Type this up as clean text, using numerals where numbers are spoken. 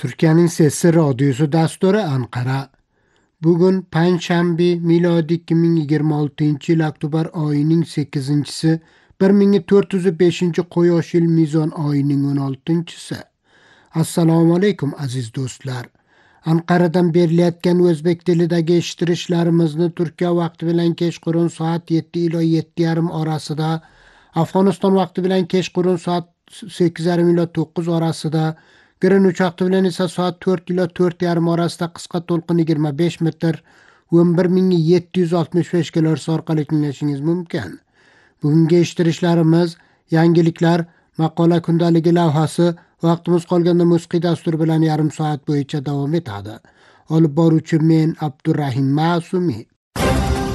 Türkiye'nin Sesi Radyosu dasturi Ankara. Bugün Panshanba milodi 2026 yıl oktober ayının 8-si 1405 Quyosh yil mizon ayının 16-si. Assalomu alaykum aziz do'stlar. Ankara'dan berilayotgan o'zbek tilidagi eshittirishlarimizni Turkiya vaqti bilan kechqurun soat 7 ila 7:30 orasida, Afg'oniston vaqti bilan kechqurun soat 8:30 ila 9 orasida, Greenwich vaqti bilan esa soat 4 ila 4:30 orasida qisqa to'lqin 25 metr 11765 kHz orqali tinglashingiz mumkin. Bugungi eshittirishlarimiz, yangiliklar, maqola kundaligi lavhasi, vaqtimiz qolganda musiqiy dastur bilan yarim soat bo'yicha davom etadi. Olib boruvchi men Abdurrahim Ma'sumi.